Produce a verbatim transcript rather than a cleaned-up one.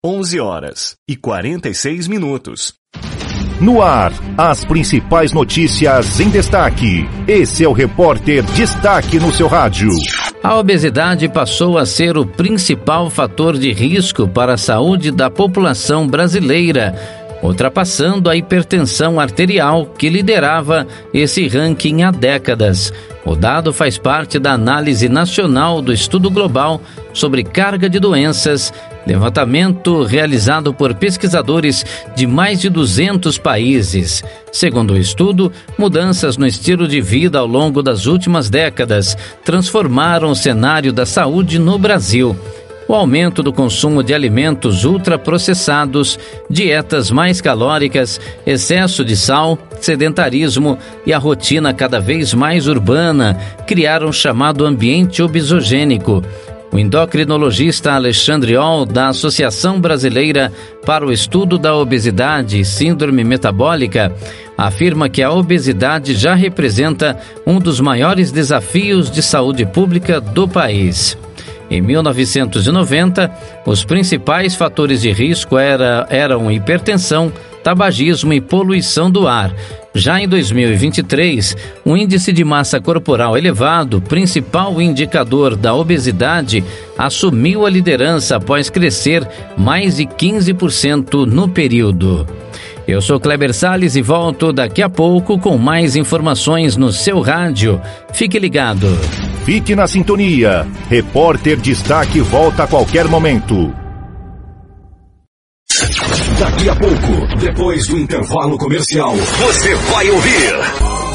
onze horas e quarenta e seis minutos. No ar, as principais notícias em destaque. Esse é o Repórter Destaque no seu rádio. A obesidade passou a ser o principal fator de risco para a saúde da população brasileira, ultrapassando a hipertensão arterial, que liderava esse ranking há décadas. O dado faz parte da análise nacional do Estudo Global sobre Carga de Doenças, levantamento realizado por pesquisadores de mais de duzentos países. Segundo o estudo, mudanças no estilo de vida ao longo das últimas décadas transformaram o cenário da saúde no Brasil. O aumento do consumo de alimentos ultraprocessados, dietas mais calóricas, excesso de sal, sedentarismo e a rotina cada vez mais urbana criaram o chamado ambiente obesogênico. O endocrinologista Alexandre Oll, da Associação Brasileira para o Estudo da Obesidade e Síndrome Metabólica, afirma que a obesidade já representa um dos maiores desafios de saúde pública do país. Em mil novecentos e noventa, os principais fatores de risco era, eram hipertensão, tabagismo e poluição do ar. Já em dois mil e vinte e três, o índice de massa corporal elevado, principal indicador da obesidade, assumiu a liderança após crescer mais de quinze por cento no período. Eu sou Kleber Salles e volto daqui a pouco com mais informações no seu rádio. Fique ligado. Fique na sintonia. Repórter Destaque volta a qualquer momento. Daqui a pouco, depois do intervalo comercial, você vai ouvir